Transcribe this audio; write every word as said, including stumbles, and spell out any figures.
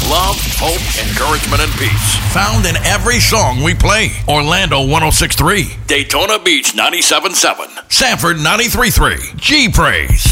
Love, hope, encouragement, and peace. Found in every song we play. Orlando one oh six point three. Daytona Beach ninety-seven point seven. Sanford ninety-three point three. G Praise.